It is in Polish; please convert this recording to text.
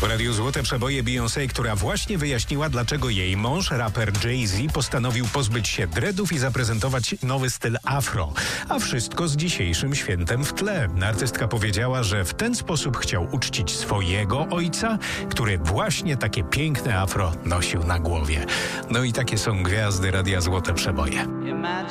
W Radiu Złote Przeboje Beyoncé, która właśnie wyjaśniła, dlaczego jej mąż, raper Jay-Z, postanowił pozbyć się dreadów i zaprezentować nowy styl afro. A wszystko z dzisiejszym świętem w tle. Artystka powiedziała, że w ten sposób chciał uczcić swojego ojca, który właśnie takie piękne afro nosił na głowie. No i takie są gwiazdy Radia Złote Przeboje.